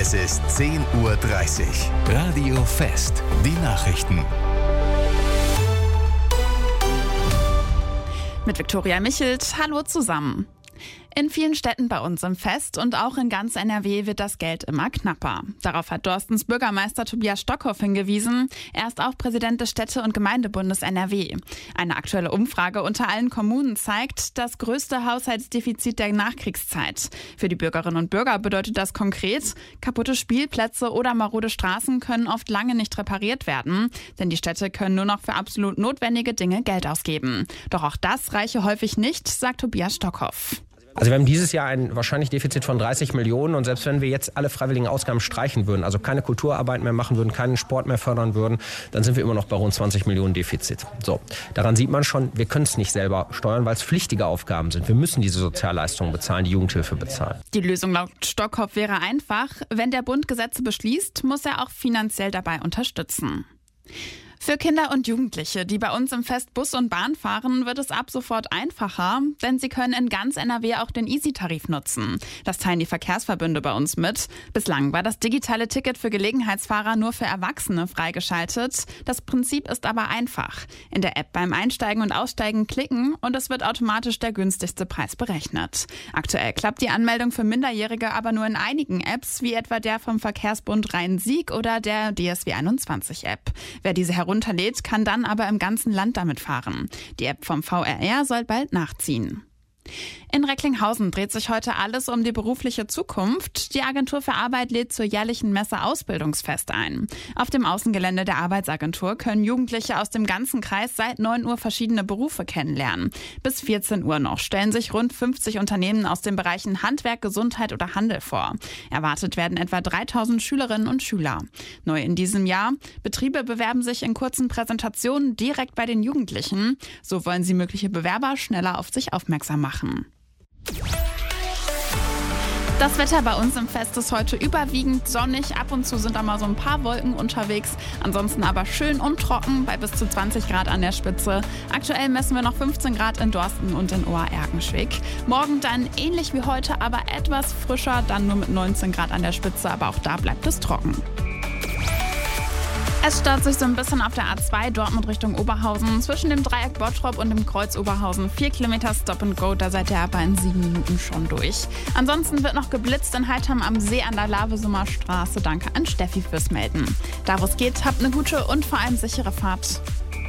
Es ist 10:30 Uhr. Radio Fest. Die Nachrichten. Mit Viktoria Michelt. Hallo zusammen. In vielen Städten bei uns im Fest und auch in ganz NRW wird das Geld immer knapper. Darauf hat Dorstens Bürgermeister Tobias Stockhoff hingewiesen. Er ist auch Präsident des Städte- und Gemeindebundes NRW. Eine aktuelle Umfrage unter allen Kommunen zeigt das größte Haushaltsdefizit der Nachkriegszeit. Für die Bürgerinnen und Bürger bedeutet das konkret, kaputte Spielplätze oder marode Straßen können oft lange nicht repariert werden, denn die Städte können nur noch für absolut notwendige Dinge Geld ausgeben. Doch auch das reiche häufig nicht, sagt Tobias Stockhoff. Also wir haben dieses Jahr ein wahrscheinlich Defizit von 30 Millionen und selbst wenn wir jetzt alle freiwilligen Ausgaben streichen würden, also keine Kulturarbeit mehr machen würden, keinen Sport mehr fördern würden, dann sind wir immer noch bei rund 20 Millionen Defizit. So, daran sieht man schon, wir können es nicht selber steuern, weil es pflichtige Aufgaben sind. Wir müssen diese Sozialleistungen bezahlen, die Jugendhilfe bezahlen. Die Lösung laut Stockhoff wäre einfach, wenn der Bund Gesetze beschließt, muss er auch finanziell dabei unterstützen. Für Kinder und Jugendliche, die bei uns im Fest Bus und Bahn fahren, wird es ab sofort einfacher, denn sie können in ganz NRW auch den Easy-Tarif nutzen. Das teilen die Verkehrsverbünde bei uns mit. Bislang war das digitale Ticket für Gelegenheitsfahrer nur für Erwachsene freigeschaltet. Das Prinzip ist aber einfach. In der App beim Einsteigen und Aussteigen klicken und es wird automatisch der günstigste Preis berechnet. Aktuell klappt die Anmeldung für Minderjährige aber nur in einigen Apps, wie etwa der vom Verkehrsbund Rhein-Sieg oder der DSW21-App. Wer diese herunterlädt, kann dann aber im ganzen Land damit fahren. Die App vom VRR soll bald nachziehen. In Recklinghausen dreht sich heute alles um die berufliche Zukunft. Die Agentur für Arbeit lädt zur jährlichen Messe Ausbildungsfest ein. Auf dem Außengelände der Arbeitsagentur können Jugendliche aus dem ganzen Kreis seit 9 Uhr verschiedene Berufe kennenlernen. Bis 14 Uhr noch stellen sich rund 50 Unternehmen aus den Bereichen Handwerk, Gesundheit oder Handel vor. Erwartet werden etwa 3000 Schülerinnen und Schüler. Neu in diesem Jahr: Betriebe bewerben sich in kurzen Präsentationen direkt bei den Jugendlichen. So wollen sie mögliche Bewerber schneller auf sich aufmerksam machen. Das Wetter bei uns im Fest ist heute überwiegend sonnig. Ab und zu sind da mal so ein paar Wolken unterwegs. Ansonsten aber schön und trocken bei bis zu 20 Grad an der Spitze. Aktuell messen wir noch 15 Grad in Dorsten und in Ohr-Erkenschwick. Morgen dann ähnlich wie heute, aber etwas frischer, dann nur mit 19 Grad an der Spitze. Aber auch da bleibt es trocken. Es staut sich so ein bisschen auf der A2 Dortmund Richtung Oberhausen. Zwischen dem Dreieck Bottrop und dem Kreuz Oberhausen 4 Kilometer Stop and Go. Da seid ihr aber in 7 Minuten schon durch. Ansonsten wird noch geblitzt in Heidham am See an der Lavesumer Straße. Danke an Steffi fürs Melden. Da wo es geht, habt eine gute und vor allem sichere Fahrt.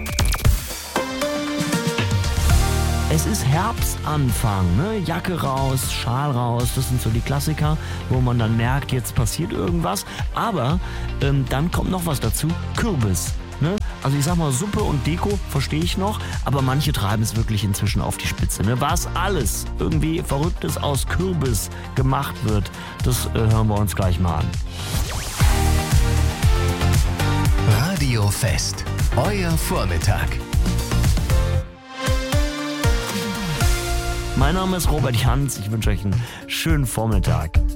Es ist Herbstanfang, ne? Jacke raus, Schal raus, das sind so die Klassiker, wo man dann merkt, jetzt passiert irgendwas. Aber dann kommt noch was dazu, Kürbis. Ne? Also ich sag mal, Suppe und Deko verstehe ich noch, aber manche treiben es wirklich inzwischen auf die Spitze. Ne? Was alles irgendwie Verrücktes aus Kürbis gemacht wird, das hören wir uns gleich mal an. Radio Fest. Euer Vormittag. Mein Name ist Robert Jans, ich wünsche euch einen schönen Vormittag.